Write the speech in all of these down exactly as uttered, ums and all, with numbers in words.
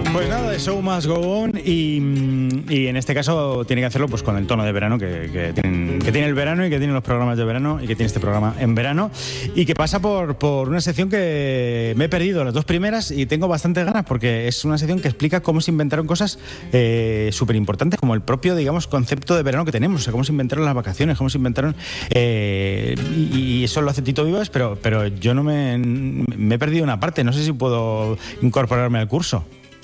Pues nada, de Show Must Go On y, y en este caso tiene que hacerlo pues con el tono de verano que, que, tienen, que tiene el verano y que tienen los programas de verano y que tiene este programa en verano y que pasa por, por una sección que me he perdido las dos primeras y tengo bastantes ganas porque es una sección que explica cómo se inventaron cosas eh, súper importantes como el propio, digamos, concepto de verano que tenemos, o sea, cómo se inventaron las vacaciones, cómo se inventaron eh, y, y eso lo hace Tito Vivas, pero, pero yo no me, me he perdido una parte, no sé si puedo incorporarme al curso.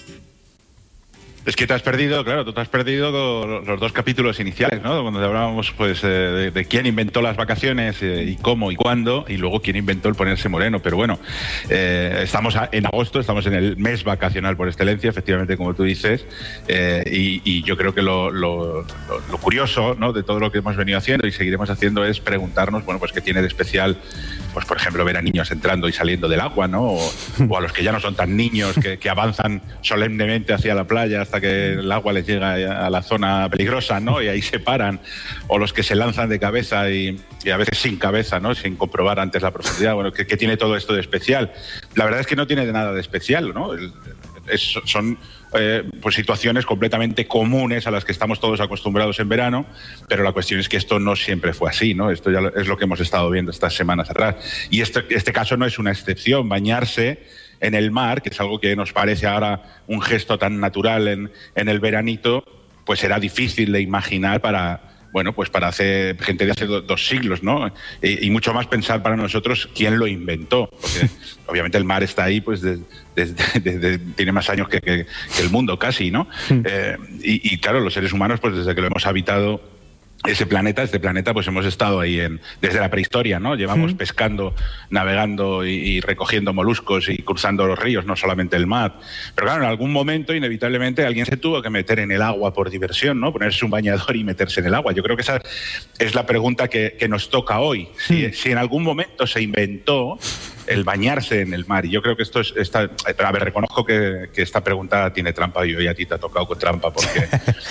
Es que te has perdido, claro, tú te has perdido los dos capítulos iniciales, ¿no? Cuando hablábamos pues eh, de, de quién inventó las vacaciones eh, y cómo y cuándo, y luego quién inventó el ponerse moreno. Pero bueno, eh, estamos a, en agosto, estamos en el mes vacacional por excelencia, efectivamente, como tú dices, eh, y, y yo creo que lo, lo, lo, lo curioso, ¿no?, de todo lo que hemos venido haciendo y seguiremos haciendo es preguntarnos, bueno, pues qué tiene de especial, pues por ejemplo, ver a niños entrando y saliendo del agua, ¿no? O, o a los que ya no son tan niños, que, que avanzan solemnemente hacia la playa hasta que el agua les llega a la zona peligrosa, ¿no? Y ahí se paran, o los que se lanzan de cabeza y, y a veces sin cabeza, ¿no?, sin comprobar antes la profundidad. Bueno, ¿qué, qué tiene todo esto de especial? La verdad es que no tiene nada de especial, ¿no? El, es, son eh, pues situaciones completamente comunes a las que estamos todos acostumbrados en verano, pero la cuestión es que esto no siempre fue así, ¿no? Esto ya es lo que hemos estado viendo estas semanas atrás. Y este, este caso no es una excepción. Bañarse en el mar, que es algo que nos parece ahora un gesto tan natural en, en el veranito, pues era difícil de imaginar para, bueno, pues para hace, gente de hace do, dos siglos, ¿no? Y, y mucho más pensar para nosotros quién lo inventó, porque obviamente el mar está ahí, pues desde, desde, desde, tiene más años que, que, que el mundo casi, ¿no? Sí. Eh, y, y claro, los seres humanos, pues desde que lo hemos habitado ese planeta, este planeta, pues hemos estado ahí en, desde la prehistoria, ¿no? Llevamos sí. pescando, navegando y, y recogiendo moluscos y cruzando los ríos, no solamente el mar. Pero claro, en algún momento, inevitablemente, alguien se tuvo que meter en el agua por diversión, ¿no? Ponerse un bañador y meterse en el agua. Yo creo que esa es la pregunta que, que nos toca hoy. Si, si en algún momento se inventó el bañarse en el mar. Y yo creo que esto es... Esta, a ver, reconozco que, que esta pregunta tiene trampa y hoy a ti te ha tocado con trampa porque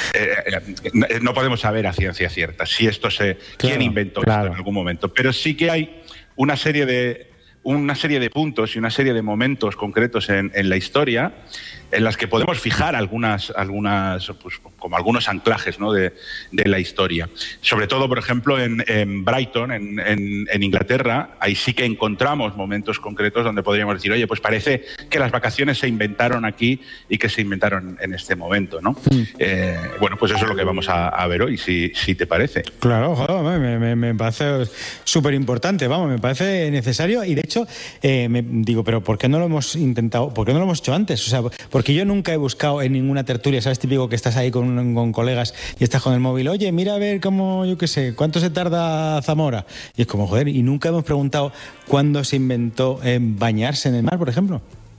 eh, no podemos saber a ciencia cierta si esto se... Claro, quién inventó claro. esto en algún momento. Pero sí que hay una serie de, una serie de puntos y una serie de momentos concretos en, en la historia en las que podemos fijar algunas, algunas pues, como algunos anclajes, ¿no?, de, de la historia. Sobre todo, por ejemplo, en, en Brighton, en, en, en Inglaterra, ahí sí que encontramos momentos concretos donde podríamos decir, oye, pues parece que las vacaciones se inventaron aquí y que se inventaron en este momento, ¿no? Mm. Eh, bueno, pues eso es lo que vamos a, a ver hoy, si, si te parece. Claro, joder, me, me, me parece súper importante, vamos, me parece necesario y de hecho, eh, me digo, pero ¿por qué no lo hemos intentado? ¿Por qué no lo hemos hecho antes? O sea, porque yo nunca he buscado en ninguna tertulia, ¿sabes? Típico que estás ahí con, con colegas y estás con el móvil, oye, mira a ver cómo, yo qué sé, cuánto se tarda Zamora. Y es como, joder, y nunca hemos preguntado cuándo se inventó eh, bañarse en el mar, por ejemplo.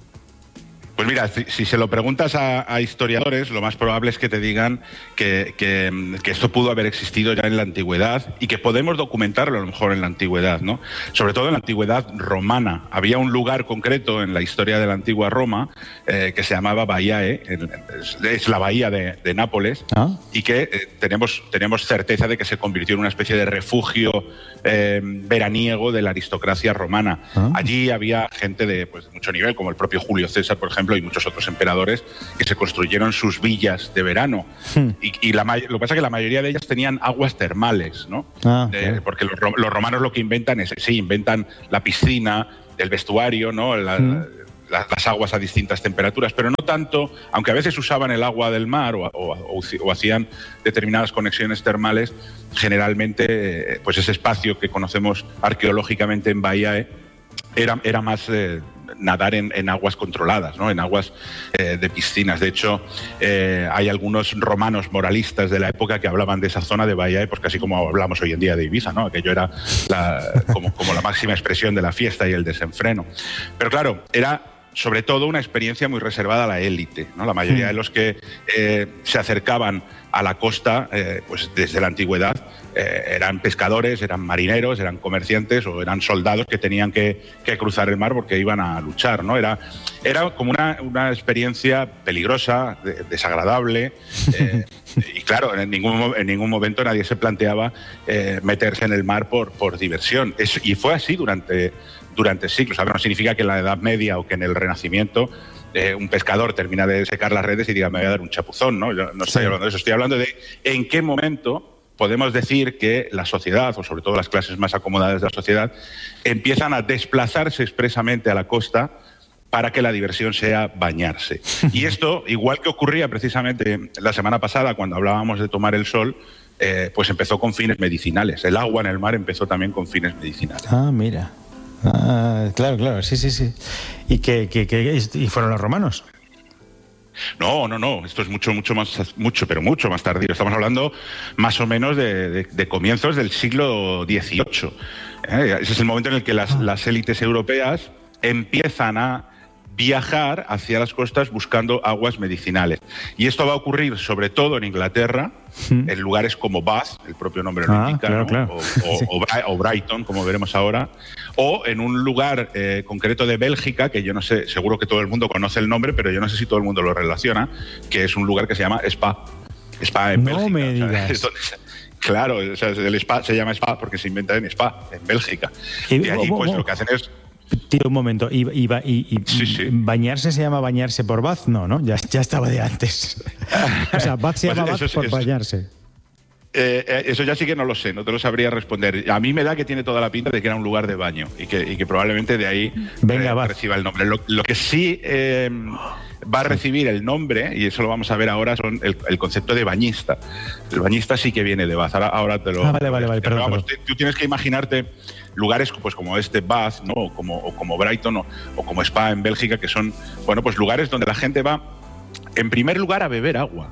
Pues mira, si, si se lo preguntas a, a historiadores, lo más probable es que te digan que, que, que esto pudo haber existido ya en la antigüedad y que podemos documentarlo a lo mejor en la antigüedad, ¿no? Sobre todo en la antigüedad romana. Había un lugar concreto en la historia de la antigua Roma eh, que se llamaba Baiae, es, es la bahía de, de Nápoles, ¿ah? y que eh, tenemos, tenemos certeza de que se convirtió en una especie de refugio eh, veraniego de la aristocracia romana. ¿Ah? Allí había gente de, pues, de mucho nivel, como el propio Julio César, por ejemplo, y muchos otros emperadores que se construyeron sus villas de verano. Hmm. Y, y la, lo que pasa es que la mayoría de ellas tenían aguas termales, ¿no? Ah, de, okay. Porque los, los romanos lo que inventan es, sí, inventan la piscina, el vestuario, ¿no? La, hmm. la, las aguas a distintas temperaturas, pero no tanto, aunque a veces usaban el agua del mar o, o, o, o hacían determinadas conexiones termales, generalmente, pues ese espacio que conocemos arqueológicamente en Baiae era, era más... Eh, nadar en, en aguas controladas, ¿no? En aguas eh, de piscinas. De hecho, eh, hay algunos romanos moralistas de la época que hablaban de esa zona de Baiae, pues casi como hablamos hoy en día de Ibiza, ¿no? Aquello era la, como, como la máxima expresión de la fiesta y el desenfreno. Pero claro, era sobre todo una experiencia muy reservada a la élite, ¿no? La mayoría de los que eh, se acercaban a la costa, eh, pues desde la antigüedad, eh, eran pescadores, eran marineros, eran comerciantes o eran soldados que tenían que, que cruzar el mar porque iban a luchar, ¿no? Era, era como una, una experiencia peligrosa, de, desagradable, eh, y claro, en ningún, en ningún momento nadie se planteaba eh, meterse en el mar por, por diversión. Es, y fue así durante... durante siglos. A ver, no significa que en la Edad Media o que en el Renacimiento eh, un pescador termina de secar las redes y diga, me voy a dar un chapuzón, ¿no? Yo no estoy Sí. hablando de eso, estoy hablando de en qué momento podemos decir que la sociedad, o sobre todo las clases más acomodadas de la sociedad, empiezan a desplazarse expresamente a la costa para que la diversión sea bañarse. Y esto, igual que ocurría precisamente la semana pasada cuando hablábamos de tomar el sol, eh, pues empezó con fines medicinales. El agua en el mar empezó también con fines medicinales. Ah, mira. Ah, claro, claro, sí, sí, sí. ¿Y, que, que, que, y fueron los romanos? No, no, no. Esto es mucho, mucho más, mucho, pero mucho más tardío. Estamos hablando más o menos de, de, de comienzos del siglo dieciocho. ¿Eh? Ese es el momento en el que las, las élites europeas empiezan a viajar hacia las costas buscando aguas medicinales. Y esto va a ocurrir sobre todo en Inglaterra, mm. en lugares como Bath, el propio nombre lo ah, indica, claro, ¿no? claro. O, o, sí. o, o Brighton, como veremos ahora, o en un lugar eh, concreto de Bélgica, que yo no sé, seguro que todo el mundo conoce el nombre, pero yo no sé si todo el mundo lo relaciona, que es un lugar que se llama Spa. Spa en no Bélgica. Me digas. O sea, se, claro, o sea, el Spa se llama Spa porque se inventa en Spa, en Bélgica. Y, y allí pues lo que hacen es... Tío, un momento, ¿y, y, y, y sí, sí. bañarse se llama bañarse por Bath? No, ¿no? Ya, ya estaba de antes. O sea, Bath se pues llama eso, Bath por eso, bañarse. Eh, eso ya sí que no lo sé, no te lo sabría responder. A mí me da que tiene toda la pinta de que era un lugar de baño y que, y que probablemente de ahí Venga, eh, va. reciba el nombre. Lo, lo que sí eh, va a recibir el nombre, y eso lo vamos a ver ahora, son el, el concepto de bañista. El bañista sí que viene de Bath. Ahora, ahora te lo... Ah, vale, vale, vale, pero perdón, vamos, perdón. Tú tienes que imaginarte lugares pues como este Bath, ¿no? O como, o como Brighton o, o como Spa en Bélgica, que son, bueno, pues lugares donde la gente va, en primer lugar, a beber agua.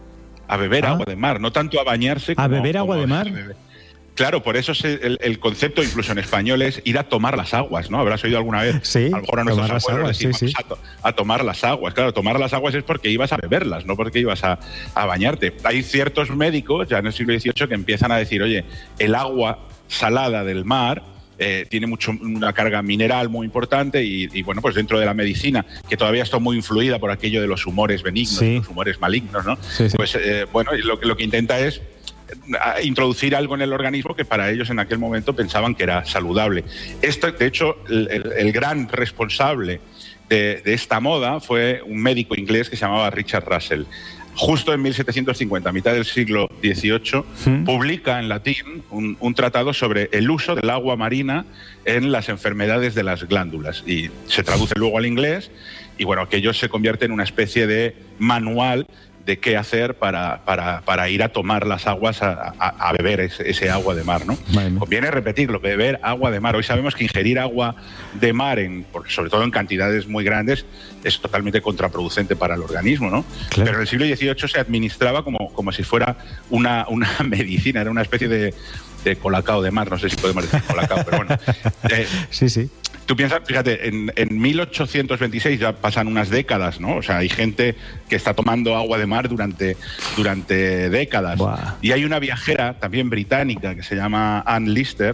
A beber ah. agua de mar, no tanto a bañarse. ¿A como, beber agua como de mar? Claro, por eso es el, el concepto, incluso en español, es ir a tomar las aguas, ¿no? Habrás oído alguna vez. Sí, a lo mejor a nuestros tomar las abuelos aguas, decir, sí, sí. a, to a tomar las aguas. Claro, tomar las aguas es porque ibas a beberlas, no porque ibas a, a bañarte. Hay ciertos médicos, ya en el siglo dieciocho, que empiezan a decir, oye, el agua salada del mar Eh, tiene mucho, una carga mineral muy importante y, y, bueno, pues dentro de la medicina, que todavía está muy influida por aquello de los humores benignos, sí. los humores malignos, ¿no? Sí, sí. Pues, eh, bueno, lo, lo que intenta es introducir algo en el organismo que para ellos en aquel momento pensaban que era saludable. Esto, de hecho, el, el, el gran responsable de, de esta moda fue un médico inglés que se llamaba Richard Russell. Justo en mil setecientos cincuenta, a mitad del siglo dieciocho, ¿Mm? publica en latín un, un tratado sobre el uso del agua marina en las enfermedades de las glándulas. Y se traduce luego al inglés y bueno, aquello se convierte en una especie de manual de qué hacer para, para, para ir a tomar las aguas, a, a, a beber ese, ese agua de mar, ¿no? Vale. Conviene repetirlo, beber agua de mar. Hoy sabemos que ingerir agua de mar, en, sobre todo en cantidades muy grandes, es totalmente contraproducente para el organismo, ¿no? Claro. Pero en el siglo dieciocho se administraba como, como si fuera una, una medicina, era una especie de, de colacao de mar, no sé si podemos decir colacao, pero bueno. Eh, sí, sí. Tú piensas, fíjate, en, en mil ochocientos veintiséis ya pasan unas décadas, ¿no? O sea, hay gente que está tomando agua de mar durante, durante décadas. Buah. Y hay una viajera también británica que se llama Anne Lister,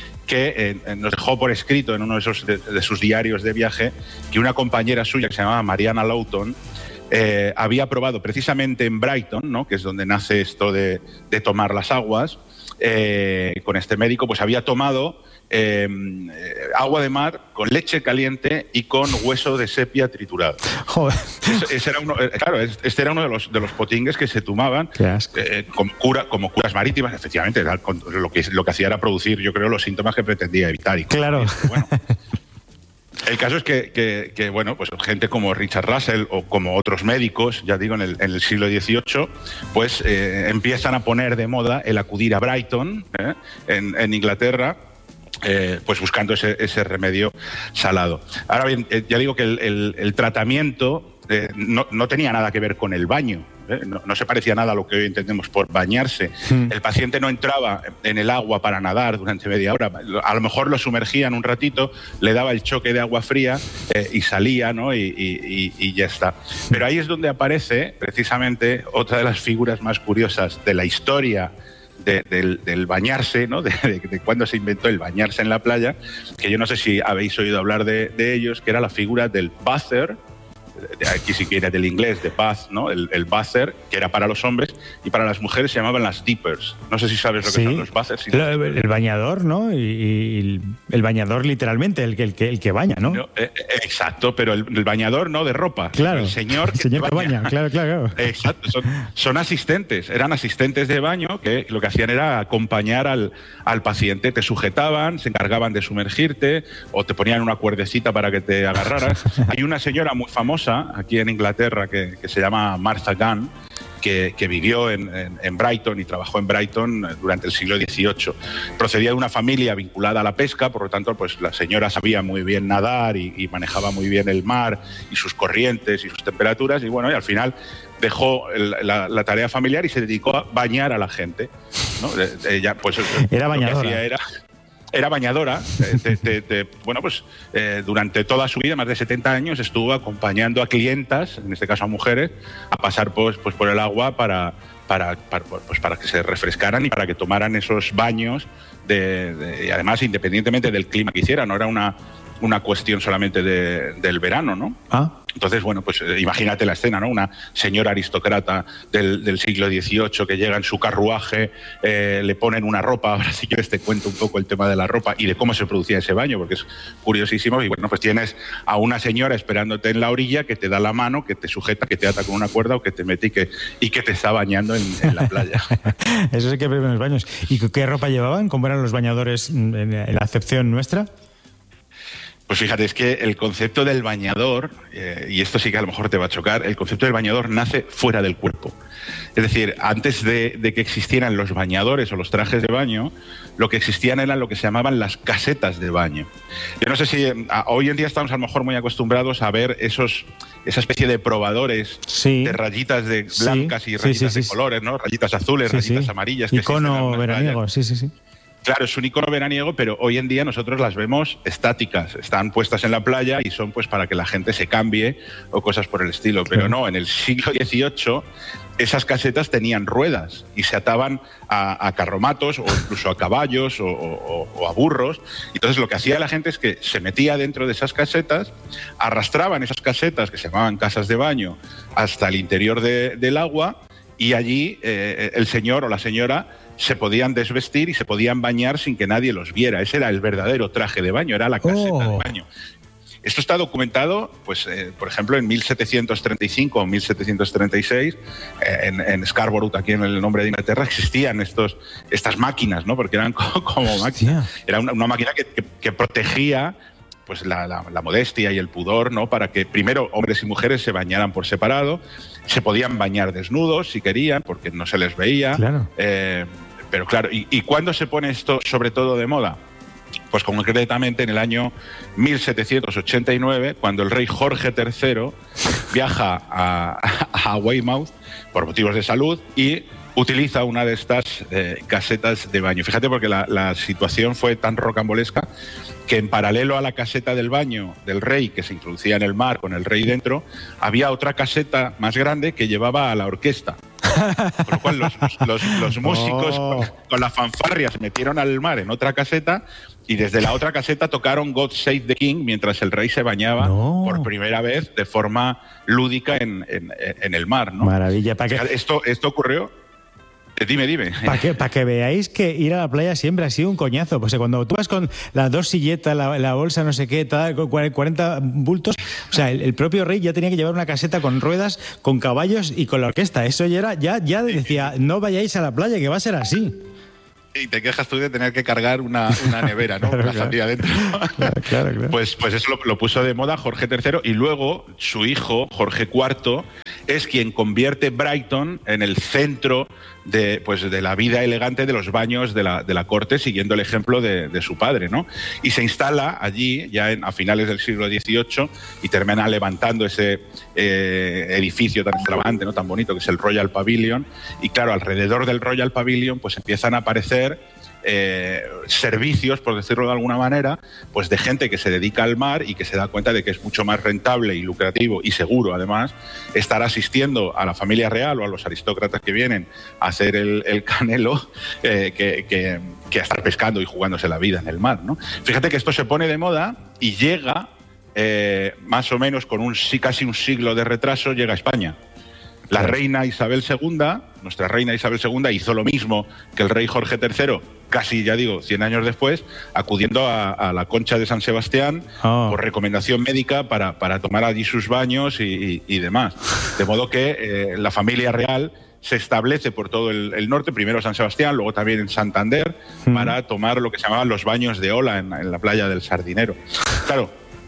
que eh, nos dejó por escrito en uno de, esos, de, de sus diarios de viaje que una compañera suya que se llamaba Mariana Lawton eh, había probado precisamente en Brighton, ¿no? Que es donde nace esto de, de tomar las aguas, eh, con este médico, pues había tomado Eh, agua de mar con leche caliente y con hueso de sepia triturado. Joder. Ese, ese era uno, claro, este era uno de los, de los potingues que se tomaban eh, como, cura, como curas marítimas. Efectivamente, lo que, lo que hacía era producir, yo creo, los síntomas que pretendía evitar. Y claro. Bueno, el caso es que, que, que, bueno, pues gente como Richard Russell o como otros médicos, ya digo, en el, en el siglo dieciocho, pues eh, empiezan a poner de moda el acudir a Brighton, eh, en, en Inglaterra, Eh, pues buscando ese, ese remedio salado. Ahora bien, eh, ya digo que el, el, el tratamiento eh, no, no tenía nada que ver con el baño, ¿eh? no, no se parecía nada a lo que hoy entendemos por bañarse. Mm. El paciente no entraba en el agua para nadar durante media hora, a lo mejor lo sumergían un ratito, le daba el choque de agua fría eh, y salía, ¿no? y, y, y ya está. Pero ahí es donde aparece precisamente otra de las figuras más curiosas de la historia De, del, del bañarse, ¿no? De, de, de cuando se inventó el bañarse en la playa, que yo no sé si habéis oído hablar de, de ellos, que era la figura del bather, de aquí si quiere del inglés, de bath, ¿no? El, el bather, que era para los hombres, y para las mujeres se llamaban las dippers. No sé si sabes lo que sí. son los bathers. El, el, el bañador, ¿no? Y, y el bañador literalmente, el que, el que, el que baña, ¿no? no eh, exacto, pero el, el bañador no de ropa. Claro. El señor que, el señor que baña. baña. Claro, claro. Exacto. Son, son asistentes, eran asistentes de baño que lo que hacían era acompañar al, al paciente. Te sujetaban, se encargaban de sumergirte o te ponían una cuerdecita para que te agarraras. Hay una señora muy famosa aquí en Inglaterra que, que se llama Martha Gunn, que, que vivió en, en, en Brighton y trabajó en Brighton durante el siglo dieciocho. Procedía de una familia vinculada a la pesca, por lo tanto, pues la señora sabía muy bien nadar y, y manejaba muy bien el mar y sus corrientes y sus temperaturas, y bueno, y al final dejó el, la, la tarea familiar y se dedicó a bañar a la gente, ¿no? Ella, pues, era bañadora. Lo que hacía era... Era bañadora, de, de, de, bueno, pues eh, durante toda su vida, más de setenta años, estuvo acompañando a clientas, en este caso a mujeres, a pasar pues, pues por el agua para, para, para, pues, para que se refrescaran y para que tomaran esos baños, de, de, y además independientemente del clima que hicieran, no era una, una cuestión solamente de, del verano, ¿no? Ah. Entonces, bueno, pues eh, imagínate la escena, ¿no? Una señora aristócrata del, del siglo dieciocho que llega en su carruaje, eh, le ponen una ropa. Ahora si quieres te cuento un poco el tema de la ropa y de cómo se producía ese baño, porque es curiosísimo. Y bueno, pues tienes a una señora esperándote en la orilla que te da la mano, que te sujeta, que te ata con una cuerda o que te mete y que, y que te está bañando en, en la playa. Eso sí que en los baños. ¿Y qué ropa llevaban? ¿Cómo eran los bañadores en la acepción nuestra? Pues fíjate, es que el concepto del bañador, eh, y esto sí que a lo mejor te va a chocar, el concepto del bañador nace fuera del cuerpo. Es decir, antes de, de que existieran los bañadores o los trajes de baño, lo que existían eran lo que se llamaban las casetas de baño. Yo no sé si a, hoy en día estamos a lo mejor muy acostumbrados a ver esos, esa especie de probadores sí. de rayitas de blancas sí. y rayitas sí, sí, de sí. colores, ¿no? Rayitas azules, sí, rayitas sí. amarillas. Icono veraniego, sí, sí, sí. Claro, es un icono veraniego, pero hoy en día nosotros las vemos estáticas, están puestas en la playa y son pues para que la gente se cambie o cosas por el estilo. Pero no, en el siglo dieciocho esas casetas tenían ruedas y se ataban a, a carromatos o incluso a caballos o, o, o a burros. Entonces lo que hacía la gente es que se metía dentro de esas casetas, arrastraban esas casetas que se llamaban casas de baño hasta el interior de, del agua y allí eh, el señor o la señora se podían desvestir y se podían bañar sin que nadie los viera. Ese era el verdadero traje de baño, era la caseta oh. de baño. Esto está documentado, pues, eh, por ejemplo, en mil setecientos treinta y cinco o mil setecientos treinta y seis, eh, en, en Scarborough, aquí en el nombre de Inglaterra, existían estos, estas máquinas, ¿no? Porque eran como, como máquinas. Era una, una máquina que, que, que protegía pues la, la, la modestia y el pudor, ¿no? Para que primero hombres y mujeres se bañaran por separado, se podían bañar desnudos si querían, porque no se les veía. Claro. Eh, pero claro, ¿y, ¿y cuándo se pone esto sobre todo de moda? Pues concretamente en el año mil setecientos ochenta y nueve, cuando el rey Jorge tercero viaja a, a Weymouth por motivos de salud y utiliza una de estas eh, casetas de baño. Fíjate, porque la, la situación fue tan rocambolesca que en paralelo a la caseta del baño del rey, que se introducía en el mar con el rey dentro, había otra caseta más grande que llevaba a la orquesta. Con lo cual los, los, los músicos oh. con, con la fanfarria se metieron al mar en otra caseta y desde la otra caseta tocaron God Save the King mientras el rey se bañaba no. por primera vez de forma lúdica en, en, en el mar, ¿no? Maravilla. ¿Para qué? Esto, esto ocurrió... Dime, dime. Para que, pa que veáis que ir a la playa siempre ha sido un coñazo. Pues cuando tú vas con las dos silletas, la, la bolsa, no sé qué, tal, cuarenta bultos, o sea, el, el propio rey ya tenía que llevar una caseta con ruedas, con caballos y con la orquesta. Eso ya era, ya, ya decía, no vayáis a la playa, que va a ser así. Y te quejas tú de tener que cargar una, una nevera, ¿no? Claro, la sandía claro. dentro. Claro, claro, claro. Pues, pues eso lo, lo puso de moda Jorge tercero y luego su hijo, Jorge cuarto, es quien convierte Brighton en el centro de, pues, de la vida elegante de los baños de la, de la corte, siguiendo el ejemplo de, de su padre, ¿no? Y se instala allí ya en, a finales del siglo dieciocho y termina levantando ese eh, edificio tan extravagante, ¿no? Tan bonito, que es el Royal Pavilion. Y claro, alrededor del Royal Pavilion pues empiezan a aparecer Eh, servicios, por decirlo de alguna manera, pues de gente que se dedica al mar y que se da cuenta de que es mucho más rentable y lucrativo y seguro, además, estar asistiendo a la familia real o a los aristócratas que vienen a hacer el, el canelo eh, que, que, que a estar pescando y jugándose la vida en el mar, ¿no? Fíjate que esto se pone de moda y llega eh, más o menos con un casi un siglo de retraso, llega a España. La reina Isabel segunda, nuestra reina Isabel segunda, hizo lo mismo que el rey Jorge tercero, casi, ya digo, cien años después, acudiendo a, a la Concha de San Sebastián oh. por recomendación médica para, para tomar allí sus baños y, y, y demás. De modo que eh, la familia real se establece por todo el, el norte, primero San Sebastián, luego también en Santander, mm. para tomar lo que se llamaban los baños de ola en, en la playa del Sardinero. Claro,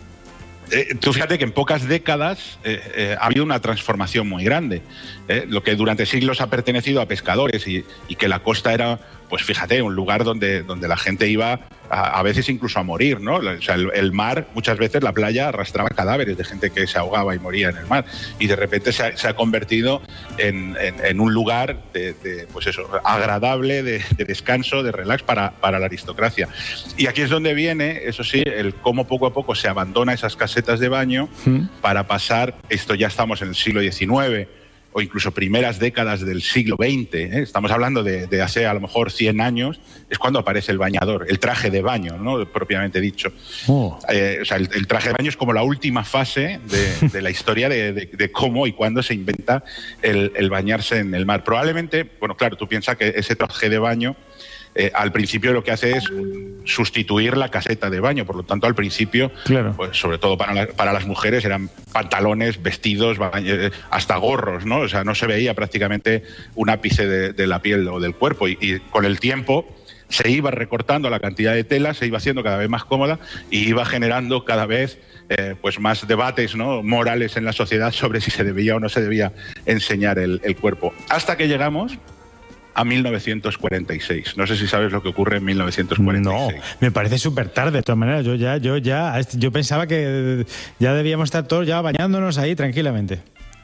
Eh, tú fíjate que en pocas décadas eh, eh, ha habido una transformación muy grande. Eh, lo que durante siglos ha pertenecido a pescadores y, y que la costa era, pues fíjate, un lugar donde, donde la gente iba a, a veces incluso a morir, ¿no? O sea, el, el mar, muchas veces la playa arrastraba cadáveres de gente que se ahogaba y moría en el mar. Y de repente se ha, se ha convertido en, en, en un lugar de, de, pues eso, agradable, de, de descanso, de relax para, para la aristocracia. Y aquí es donde viene, eso sí, el cómo poco a poco se abandona esas casetas de baño ¿Mm? para pasar, esto ya estamos en el siglo diecinueve, o incluso primeras décadas del siglo veinte, ¿eh? Estamos hablando de, de hace a lo mejor cien años, es cuando aparece el bañador, el traje de baño, ¿no? Propiamente dicho. Oh. Eh, o sea, el, el traje de baño es como la última fase de, de la historia de, de, de cómo y cuándo se inventa el, el bañarse en el mar. Probablemente, bueno, claro, tú piensas que ese traje de baño Eh, al principio lo que hace es sustituir la caseta de baño, por lo tanto al principio, claro. pues, sobre todo para, la, para las mujeres, eran pantalones, vestidos, baño, hasta gorros, ¿no? O sea, no se veía prácticamente un ápice de, de la piel o del cuerpo y, y con el tiempo se iba recortando la cantidad de tela, se iba haciendo cada vez más cómoda y iba generando cada vez eh, pues más debates, ¿no? morales en la sociedad sobre si se debía o no se debía enseñar el, el cuerpo. Hasta que llegamos a mil novecientos cuarenta y seis. No sé si sabes lo que ocurre en mil novecientos cuarenta y seis. No, me parece súper tarde, de todas maneras. Yo ya, yo ya, yo pensaba que ya debíamos estar todos ya bañándonos ahí tranquilamente.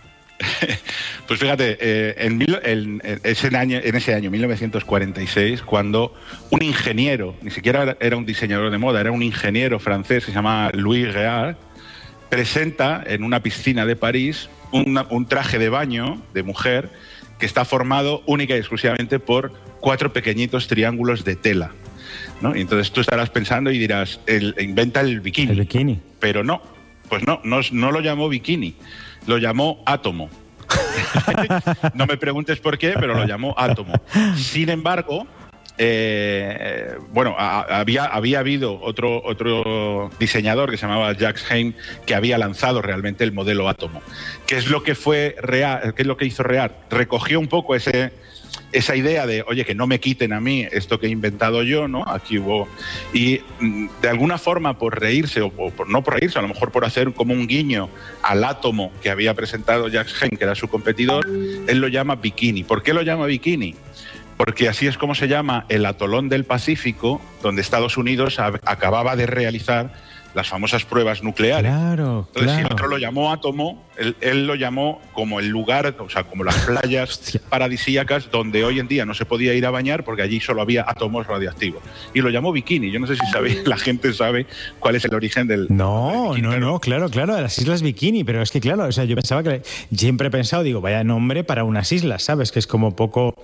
Pues fíjate, eh, en, mil, en, en, ese año, en ese año, mil novecientos cuarenta y seis, cuando un ingeniero, ni siquiera era un diseñador de moda, era un ingeniero francés que se llama Louis Réard, presenta en una piscina de París una, un traje de baño de mujer que está formado única y exclusivamente por cuatro pequeñitos triángulos de tela, ¿no? Y entonces tú estarás pensando y dirás, el, inventa el bikini. El bikini. Pero no, pues no, no, no lo llamó bikini, lo llamó átomo. No me preguntes por qué, pero lo llamó átomo. Sin embargo, eh, bueno, a, había, había habido otro, otro diseñador que se llamaba Jacques Heim que había lanzado realmente el modelo átomo. ¿Qué es lo que fue Réard? ¿Qué es lo que hizo Réard? Recogió un poco ese, esa idea de, oye, que no me quiten a mí esto que he inventado yo, ¿no? Aquí hubo... Y de alguna forma, por reírse, o por, no por reírse, a lo mejor por hacer como un guiño al átomo que había presentado Jacques Heim, que era su competidor, él lo llama bikini. ¿Por qué lo llama bikini? Porque así es como se llama el atolón del Pacífico, donde Estados Unidos a, acababa de realizar las famosas pruebas nucleares. Claro, Entonces, claro. si el otro lo llamó átomo, él, él lo llamó como el lugar, o sea, como las playas paradisíacas donde hoy en día no se podía ir a bañar porque allí solo había átomos radioactivos. Y lo llamó bikini. Yo no sé si sabéis, la gente sabe cuál es el origen del... No, del no, no, claro, claro, de las islas Bikini, pero es que claro, o sea, yo pensaba que, siempre he pensado, digo, vaya nombre para unas islas, ¿sabes? Que es como poco,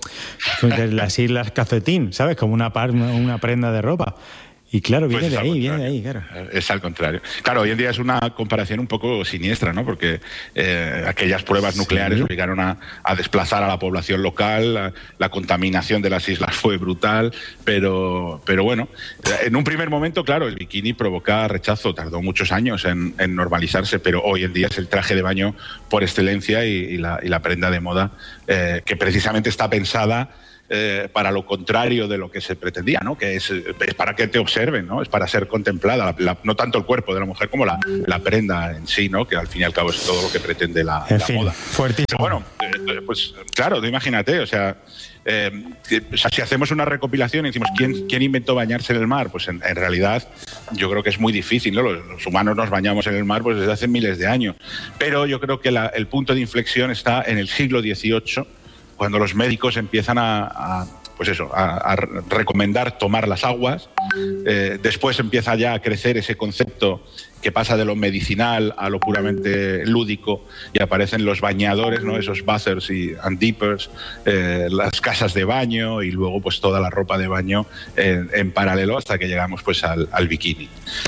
las islas Calcetín, ¿sabes? Como una, par, una prenda de ropa. Y claro, viene pues de ahí, viene de ahí, claro. Es al contrario. Claro, hoy en día es una comparación un poco siniestra, ¿no? Porque eh, aquellas pruebas nucleares sí. obligaron a, a desplazar a la población local, la, la contaminación de las islas fue brutal, pero, pero bueno, en un primer momento, claro, el bikini provoca rechazo, tardó muchos años en, en normalizarse, pero hoy en día es el traje de baño por excelencia y, y, la, y la prenda de moda eh, que precisamente está pensada Eh, para lo contrario de lo que se pretendía, ¿no? Que es, es para que te observen, ¿no? Es para ser contemplada, la, la, no tanto el cuerpo de la mujer como la, la prenda en sí, ¿no? Que al fin y al cabo es todo lo que pretende la, en la fin, moda. Fuertísimo. Pero bueno, eh, pues claro, imagínate, o sea, eh, o sea, si hacemos una recopilación y decimos ¿quién, quién inventó bañarse en el mar? Pues en, en realidad yo creo que es muy difícil, ¿no? Los, los humanos nos bañamos en el mar pues desde hace miles de años, pero yo creo que la, el punto de inflexión está en el siglo dieciocho, cuando los médicos empiezan a, a pues eso, a, a recomendar tomar las aguas. Eh, después empieza ya a crecer ese concepto que pasa de lo medicinal a lo puramente lúdico y aparecen los bañadores, ¿no? Esos bathers y and dippers, eh, las casas de baño y luego pues toda la ropa de baño en, en paralelo hasta que llegamos pues al, al bikini.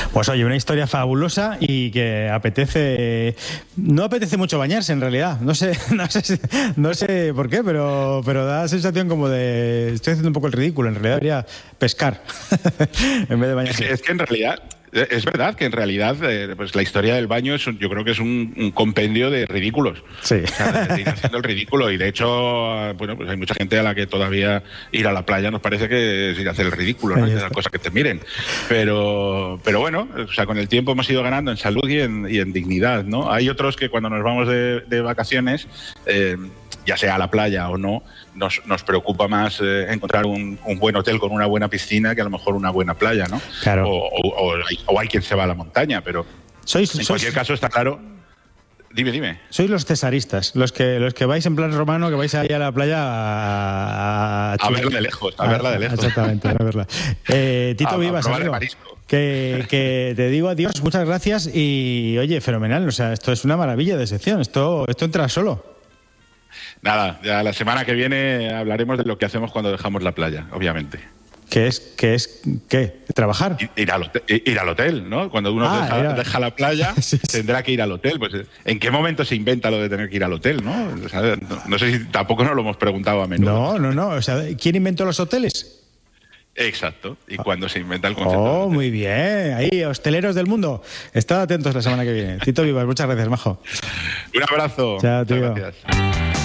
Pues oye, una historia fabulosa y que apetece... No apetece mucho bañarse en realidad. No sé, no sé, no sé por qué, pero, pero da sensación como de... Estoy haciendo un poco el ridículo. En realidad debería pescar en vez de bañarse. Es que, es que en realidad... Es verdad que en realidad eh, pues la historia del baño es un, yo creo que es un, un compendio de ridículos. Sí. O sea, de ir haciendo el ridículo. Y de hecho, bueno, pues hay mucha gente a la que todavía ir a la playa nos parece que es ir a hacer el ridículo, ¿no? Es una cosa que te miren. Pero, pero bueno, o sea, con el tiempo hemos ido ganando en salud y en, y en dignidad, ¿no? Hay otros que cuando nos vamos de, de vacaciones, eh, ya sea a la playa o no, nos, nos preocupa más eh, encontrar un, un buen hotel con una buena piscina que a lo mejor una buena playa, ¿no? Claro. O, o, o, hay, o hay quien se va a la montaña, pero sois, en sois, cualquier caso está claro. Dime, dime. Sois los cesaristas, los que los que vais en plan romano, que vais ahí a la playa a... A, a verla de lejos, a, a verla de lejos. Exactamente, a verla. Eh, Tito a, Vivas, a amigo, que, que te digo adiós, muchas gracias y oye, fenomenal, o sea, esto es una maravilla de sección, esto, esto entra solo. Nada, ya la semana que viene hablaremos de lo que hacemos cuando dejamos la playa, obviamente. ¿Qué es? ¿Qué es? ¿Qué? ¿Trabajar? Ir, ir, al, hotel, ir al hotel, ¿no? Cuando uno ah, deja, deja la playa, sí, sí. tendrá que ir al hotel. Pues, ¿en qué momento se inventa lo de tener que ir al hotel, no? O sea, no, no sé si tampoco nos lo hemos preguntado a menudo. No, no, no. O sea, ¿quién inventó los hoteles? Exacto. ¿Y cuándo se inventa el concepto? Oh, muy bien. Ahí, hosteleros del mundo. Estad atentos la semana que viene. Tito Vivas, muchas gracias, majo. Un abrazo. Chao, tío. Muchas gracias.